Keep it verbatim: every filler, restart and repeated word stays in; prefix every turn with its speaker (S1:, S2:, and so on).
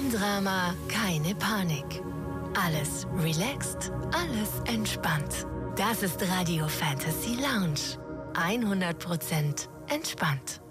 S1: Kein Drama, keine Panik. Alles relaxed, alles entspannt. Das ist Radio Fantasy Lounge. hundert Prozent entspannt.